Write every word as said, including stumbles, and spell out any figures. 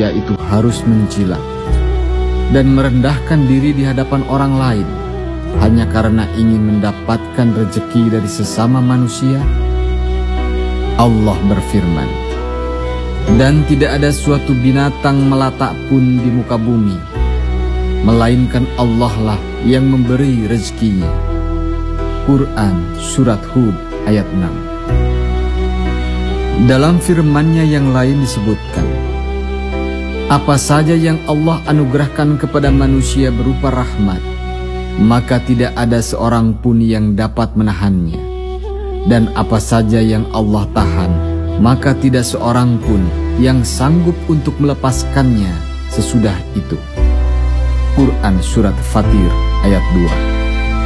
manusia itu harus mencela dan merendahkan diri di hadapan orang lain hanya karena ingin mendapatkan rezeki dari sesama manusia? Allah berfirman, "Dan tidak ada suatu binatang melata pun di muka bumi, melainkan Allah lah yang memberi rezekinya." Quran Surat Hud ayat enam. Dalam firman-Nya yang lain disebutkan, apa saja yang Allah anugerahkan kepada manusia berupa rahmat, maka tidak ada seorang pun yang dapat menahannya. Dan apa saja yang Allah tahan, maka tidak seorang pun yang sanggup untuk melepaskannya sesudah itu. Quran Surat Fatir ayat dua.